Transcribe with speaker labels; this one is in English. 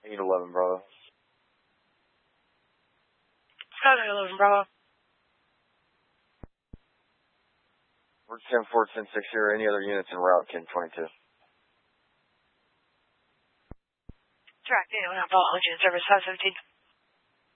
Speaker 1: 811 Bravo.
Speaker 2: Skyline 11 Bravo.
Speaker 1: We're 10-4, 10-6 here. Any other units en route, Ken 22?
Speaker 2: Track 8, Bravo, Ocean Service 517.